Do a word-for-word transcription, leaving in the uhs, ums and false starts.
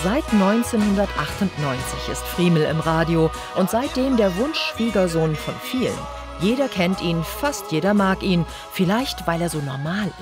Seit neunzehnhundertachtundneunzig ist Friemel im Radio und seitdem der Wunschschwiegersohn von vielen. Jeder kennt ihn, fast jeder mag ihn, vielleicht weil er so normal